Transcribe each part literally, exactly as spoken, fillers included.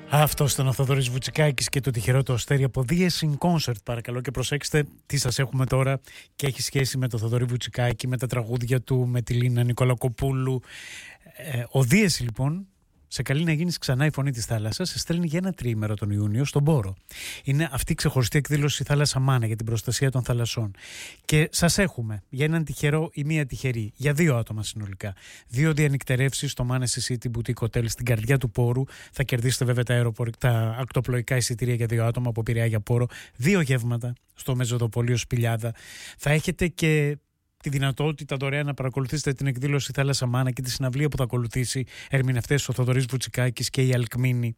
Αυτό ήταν ο Θοδωρής Βουτσικάκης και το τυχερό το αστέρι από Dies in Concert. Παρακαλώ και προσέξτε τι σας έχουμε τώρα και έχει σχέση με το Θοδωρή Βουτσικάκη, με τα τραγούδια του, με τη Λίνα Νικολακοπούλου. Ε, ο Dies λοιπόν, σε καλεί να γίνεις ξανά η φωνή της θάλασσας, σε στέλνει για ένα τριήμερο τον Ιούνιο στον Πόρο. Είναι αυτή η ξεχωριστή εκδήλωση Θάλασσα Μάνα για την προστασία των θαλασσών. Και σας έχουμε για έναν τυχερό ή μία τυχερή, για δύο άτομα συνολικά. Δύο διανυκτερεύσεις στο Manessy City Boutique Hotel στην καρδιά του Πόρου. Θα κερδίσετε βέβαια τα, αεροπορ... τα ακτοπλοϊκά εισιτήρια για δύο άτομα από Πειραιά για Πόρο. Δύο γεύματα στο Μεζοδοπολείο Σπηλιάδα. Θα έχετε και τη δυνατότητα δωρεάν να παρακολουθήσετε την εκδήλωση Θάλασσα Μάνα και τη συναυλία που θα ακολουθήσει, ερμηνευτές ο Θοδωρής Βουτσικάκης και η Αλκμίνη.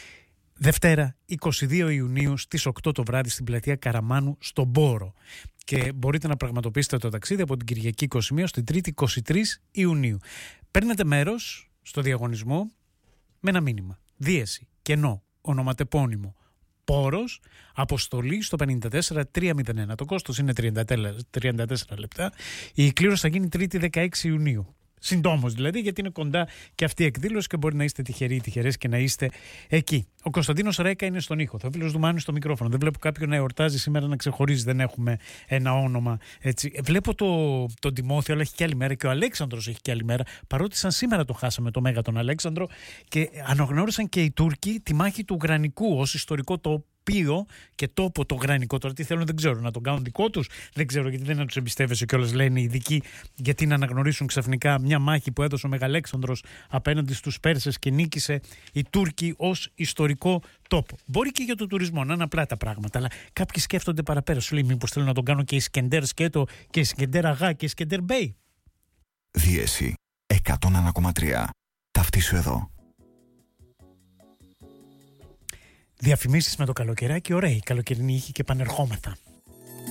Δευτέρα είκοσι δύο Ιουνίου στις οκτώ το βράδυ στην πλατεία Καραμάνου στον Πόρο. Και μπορείτε να πραγματοποιήσετε το ταξίδι από την Κυριακή είκοσι μία στην Τρίτη είκοσι τρεις Ιουνίου. Παίρνετε μέρος στο διαγωνισμό με ένα μήνυμα. Δίεση, κενό, ονοματεπώνυμο, Πόρος, αποστολή στο πενήντα τέσσερα τριακόσια ένα. Το κόστος είναι τριάντα τέσσερα λεπτά. Η κλήρωση θα γίνει Τρίτη δεκαέξι Ιουνίου. Συντόμως δηλαδή, γιατί είναι κοντά και αυτή η εκδήλωση και μπορεί να είστε τυχεροί ή τυχερές και να είστε εκεί. Ο Κωνσταντίνος Ρέκα είναι στον ήχο. Θα Φίλος Δουμάνου στο μικρόφωνο. Δεν βλέπω κάποιον να εορτάζει σήμερα να ξεχωρίζει. Δεν έχουμε ένα όνομα έτσι. Βλέπω το, τον Τιμόθεο, αλλά έχει και άλλη μέρα. Και ο Αλέξανδρος έχει και άλλη μέρα. Παρότι σαν σήμερα το χάσαμε το Μέγα τον Αλέξανδρο. Και αναγνώρισαν και οι Τούρκοι τη μάχη του Γρανικού ως ιστορικό τοπίο και τόπο το γρανικό. Τώρα τι θέλουν δεν ξέρω, να τον κάνουν δικό τους, δεν ξέρω, γιατί δεν τους εμπιστεύεσαι κιόλας, λένε οι ειδικοί, γιατί να αναγνωρίσουν ξαφνικά μια μάχη που έδωσε ο Μεγαλέξανδρος απέναντι στους Πέρσες και νίκησε οι Τούρκοι ως ιστορικό τόπο. Μπορεί και για το τουρισμό να είναι απλά τα πράγματα, αλλά κάποιοι σκέφτονται παραπέρα. Σου λέει, μήπως θέλουν να τον κάνουν και Ισκεντέρ Σκέτο και Ισκεντέρ Αγά και Ισκεντέρ Μπέι. Δίεση εκατόν ένα κόμμα τρία. Ταυτίσου εδώ. Διαφημίσεις με το καλοκαιράκι, ωραία, η καλοκαιρινή ήχη και πανερχόμεθα.